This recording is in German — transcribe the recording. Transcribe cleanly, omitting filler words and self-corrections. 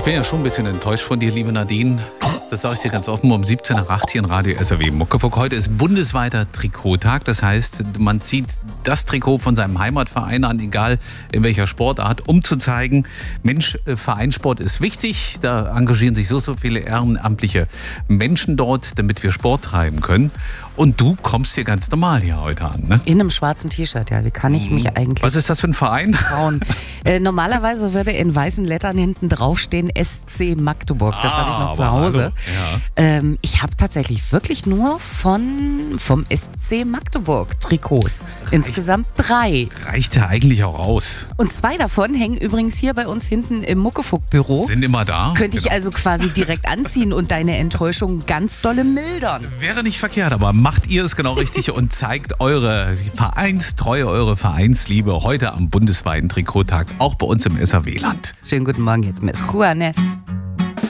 bin ja schon ein bisschen enttäuscht von dir, liebe Nadine. Das sage ich dir ganz offen, um 17 nach 8 hier in Radio SAW Muckefuck. Heute ist bundesweiter Trikottag. Das heißt, man zieht das Trikot von seinem Heimatverein an, egal in welcher Sportart, um zu zeigen, Mensch, Vereinssport ist wichtig. Da engagieren sich so viele ehrenamtliche Menschen dort, damit wir Sport treiben können. Und du kommst hier ganz normal hier heute an, ne? In einem schwarzen T-Shirt, ja. Wie kann ich mich eigentlich... Was ist das für ein Verein? Trauen? Normalerweise würde in weißen Lettern hinten draufstehen SC Magdeburg. Das habe ich noch zu Hause. Ja. Ich habe tatsächlich wirklich nur vom SC Magdeburg Trikots. Insgesamt 3. Reicht ja eigentlich auch aus. Und 2 davon hängen übrigens hier bei uns hinten im Muckefuck-Büro. Sind immer da. Könnte ich also quasi direkt anziehen und deine Enttäuschung ganz dolle mildern. Wäre nicht verkehrt, aber macht ihr es genau richtig und zeigt eure Vereinstreue, eure Vereinsliebe heute am bundesweiten Trikottag, auch bei uns im SAW-Land. Schönen guten Morgen jetzt mit Juanes.